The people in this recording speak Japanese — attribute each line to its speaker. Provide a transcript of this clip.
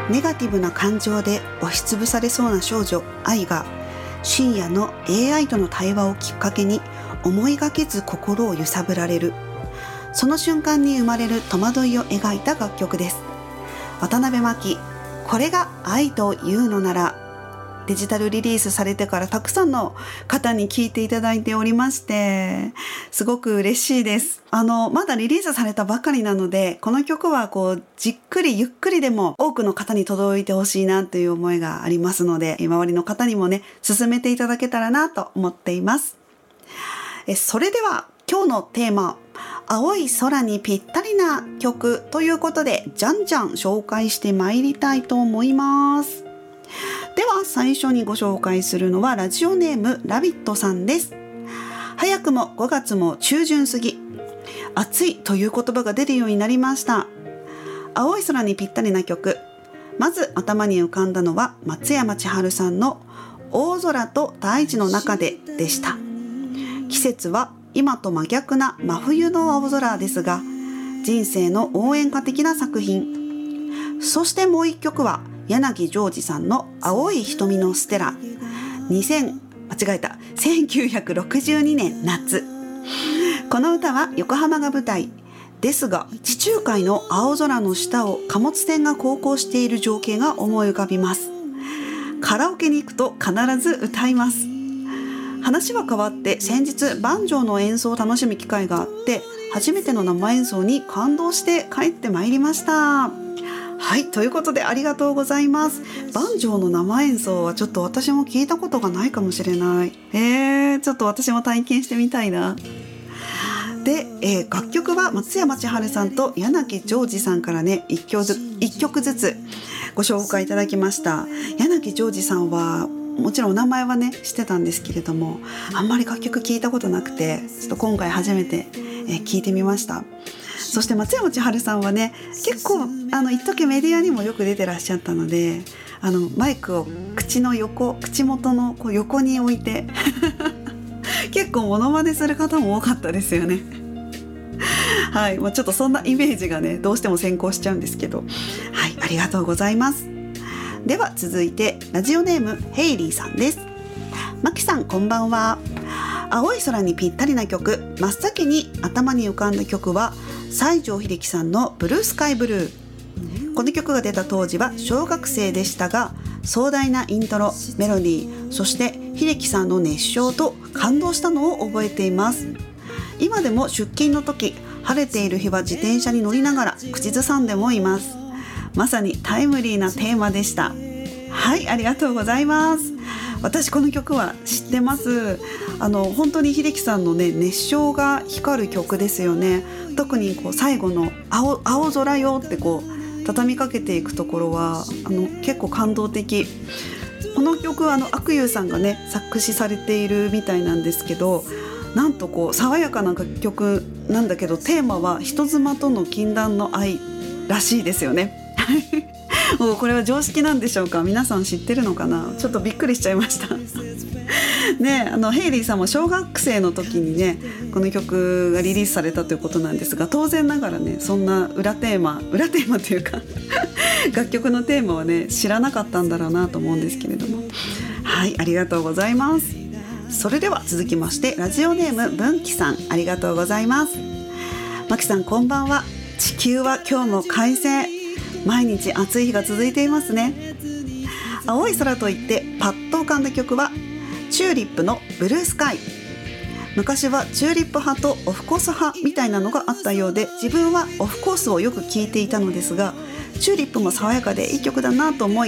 Speaker 1: ネガティブな感情で押しつぶされそうな少女愛が深夜の AI との対話をきっかけに思いがけず心を揺さぶられる。その瞬間に生まれる戸惑いを描いた楽曲です。渡辺真希、これが愛というのなら。デジタルリリースされてからたくさんの方に聴いていただいておりまして、すごく嬉しいです。まだリリースされたばかりなので、この曲はじっくりゆっくりでも多くの方に届いてほしいなという思いがありますので、周りの方にもね、進めていただけたらなと思っています。それでは今日のテーマ、青い空にぴったりな曲ということで、じゃんじゃん紹介してまいりたいと思います。では最初にご紹介するのはラジオネームラビットさんです。早くも5月も中旬過ぎ、暑いという言葉が出るようになりました。青い空にぴったりな曲、まず頭に浮かんだのは松山千春さんの大空と大地の中ででした。季節は今と真逆な真冬の青空ですが、人生の応援歌的な作品。そしてもう一曲は柳ジョージさんの青い瞳のステラ、1962年夏。この歌は横浜が舞台ですが、地中海の青空の下を貨物船が航行している情景が思い浮かびます。カラオケに行くと必ず歌います。話は変わって、先日バンジョーの演奏を楽しむ機会があって、初めての生演奏に感動して帰ってまいりました。はい、ということでありがとうございます。バンジョーの生演奏はちょっと私も聞いたことがないかもしれない。ちょっと私も体験してみたいな。で、楽曲は松山千春さんと柳ジョージさんからね、1曲ずつご紹介いただきました。柳ジョージさんはもちろんお名前はね知ってたんですけれども、あんまり楽曲聞いたことなくて、ちょっと今回初めて聞いてみました。そして松山千春さんはね、結構一時メディアにもよく出てらっしゃったので、マイクを口元の横に置いて結構モノマネする方も多かったですよね。はい、ちょっとそんなイメージがねどうしても先行しちゃうんですけど、はい、ありがとうございます。では続いてラジオネームヘイリーさんです。マキさんこんばんは。青い空にぴったりな曲、真っ先に頭に浮かんだ曲は西城秀樹さんのブルースカイブルー。この曲が出た当時は小学生でしたが、壮大なイントロ、メロディー、そして秀樹さんの熱唱と感動したのを覚えています。今でも出勤の時、晴れている日は自転車に乗りながら口ずさんでもいます。まさにタイムリーなテーマでした。はい、ありがとうございます。私この曲は知ってます。本当に秀樹さんのね熱唱が光る曲ですよね。特に最後の青空よって畳みかけていくところは結構感動的。この曲は阿久悠さんがね作詞されているみたいなんですけど、なんと爽やかな楽曲なんだけど、テーマは人妻との禁断の愛らしいですよね。もうこれは常識なんでしょうか。皆さん知ってるのかな。ちょっとびっくりしちゃいましたね。ヘイリーさんも小学生の時にねこの曲がリリースされたということなんですが、当然ながらねそんな裏テーマというか楽曲のテーマはね知らなかったんだろうなと思うんですけれども、はい、ありがとうございます。それでは続きましてラジオネーム文輝さん、ありがとうございます。マキさんこんばんは。地球は今日も快晴、毎日暑い日が続いていますね。青い空といってパッと浮かんだ曲はチューリップのブルースカイ。昔はチューリップ派とオフコース派みたいなのがあったようで、自分はオフコースをよく聴いていたのですが、チューリップも爽やかでいい曲だなと思い